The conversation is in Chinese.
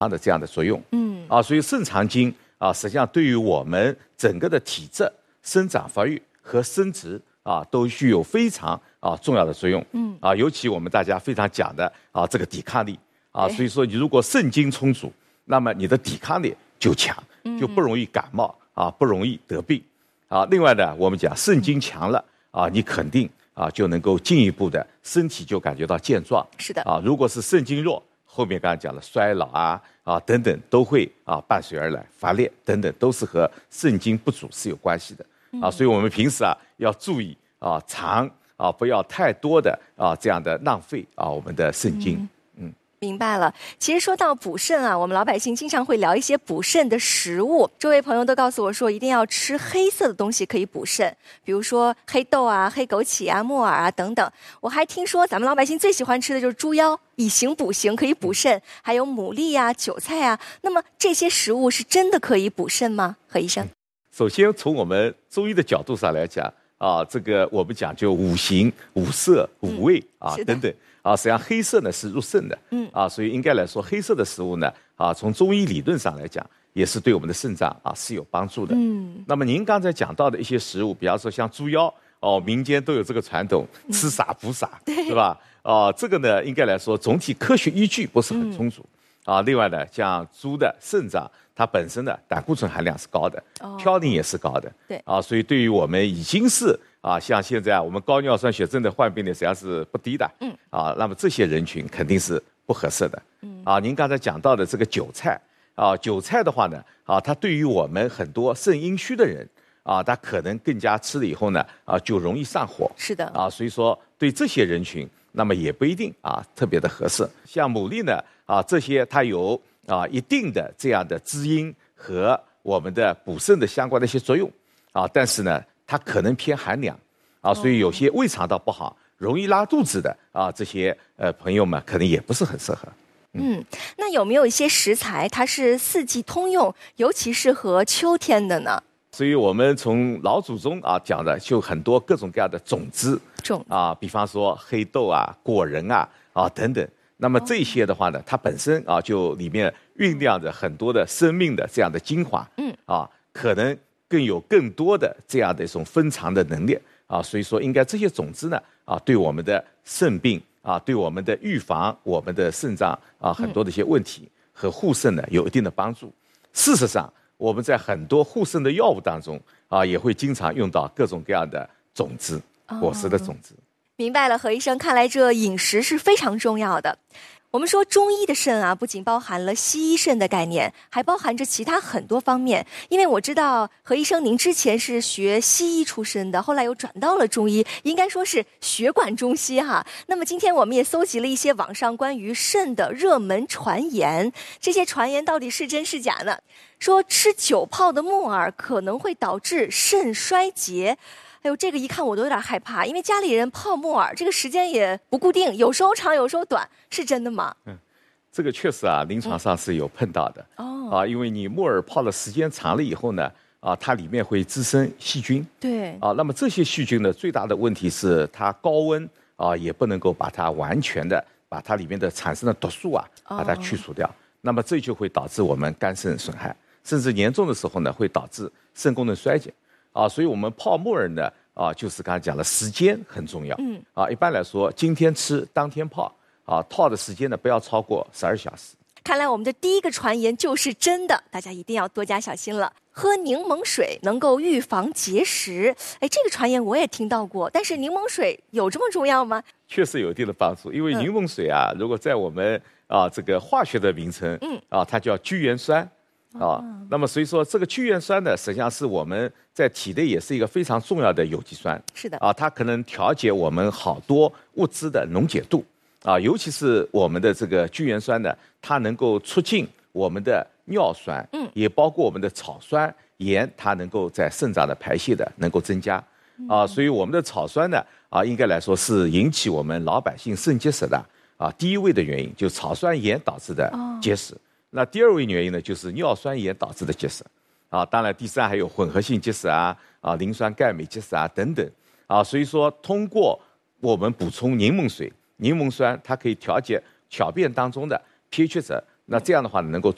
的这样的作用。所以肾藏精实际上对于我们整个的体质、生长发育和生殖都具有非常重要的作用。尤其我们大家非常讲的这个抵抗力所以说你如果肾精充足，那么你的抵抗力就强，就不容易感冒不容易得病另外呢，我们讲肾精强了你肯定就能够进一步的身体就感觉到健壮。 是的如果是肾精弱，后面刚才讲了衰老等等都会伴随而来，乏力等等都是和肾精不足是有关系的所以我们平时要注意藏不要太多的这样的浪费我们的肾精。 明白了。其实说到补肾我们老百姓经常会聊一些补肾的食物。周围朋友都告诉我说，一定要吃黑色的东西可以补肾，比如说黑豆黑枸杞木耳等等。我还听说咱们老百姓最喜欢吃的就是猪腰，以形补形，可以补肾。还有牡蛎韭菜那么这些食物是真的可以补肾吗？何医生？ 首先从我们中医的角度上来讲这个我们讲究五行、五色、五味等等实际上黑色呢是入肾的所以应该来说黑色的食物呢从中医理论上来讲也是对我们的肾脏是有帮助的。那么您刚才讲到的一些食物，比方说像猪腰民间都有这个传统，吃啥补啥，是吧？这个呢应该来说总体科学依据不是很充足另外呢，像猪的肾脏，它本身的胆固醇含量是高的，嘌呤也是高的， 对所以对于我们已经是像现在我们高尿酸血症的患病率实际上是不低的，那么这些人群肯定是不合适的，您刚才讲到的这个韭菜韭菜的话呢它对于我们很多肾阴虚的人他可能更加吃了以后呢就容易上火， 是的所以说对这些人群那么也不一定特别的合适。像牡蛎呢这些它有一定的这样的滋阴和我们的补肾的相关的一些作用但是呢它可能偏寒凉所以有些胃肠道不好容易拉肚子的这些朋友们可能也不是很适合。 那有没有一些食材它是四季通用，尤其适合秋天的呢？ 所以我们从老祖宗讲的就很多各种各样的种子比方说黑豆果仁等等。那么这些的话呢它本身就里面酝酿着很多的生命的这样的精华可能更多的这样的一种分藏的能力所以说应该这些种子呢对我们的肾病对我们的预防我们的肾脏很多的一些问题和护肾呢有一定的帮助。事实上我们在很多护肾的药物当中也会经常用到各种各样的种子果实的种子。 明白了，何医生，看来这饮食是非常重要的。我们说中医的肾不仅包含了西医肾的概念，还包含着其他很多方面。因为我知道何医生您之前是学西医出身的，后来又转到了中医，应该说是血管中西那么今天我们也搜集了一些网上关于肾的热门传言，这些传言到底是真是假呢？说吃久泡的木耳可能会导致肾衰竭。哎呦，这个一看我都有点害怕，因为家里人泡木耳这个时间也不固定，有时候长有时候短，是真的吗？ 这个确实临床上是有碰到的因为你木耳泡的时间长了以后呢它里面会滋生细菌， 对那么这些细菌呢最大的问题是它高温也不能够把它完全的把它里面的产生的毒素把它去除掉那么这就会导致我们肝肾损害，甚至严重的时候呢会导致肾功能衰竭所以我们泡木耳呢就是刚才讲了时间很重要一般来说今天吃当天泡泡的时间呢不要超过12小时。 看来我们的第一个传言就是真的，大家一定要多加小心了。喝柠檬水能够预防结石，这个传言我也听到过，但是柠檬水有这么重要吗？ 确实有一定的帮助，因为柠檬水如果在我们这个化学的名称它叫聚盐酸那么所以说这个聚盐酸呢实际上是我们在体内也是一个非常重要的有机酸， 是的它可能调节我们好多物质的溶解度尤其是我们的这个聚盐酸呢它能够促进我们的尿酸也包括我们的草酸盐，它能够在肾脏的排泄的能够增加所以我们的草酸呢应该来说是引起我们老百姓肾结石的第一位的原因，就是草酸盐导致的结石那第二位原因呢就是尿酸盐导致的结石当然第三还有混合性结石磷酸钙镁结石等等所以说通过我们补充柠檬水柠檬酸它可以调节小便当中的pH值，那这样的话能够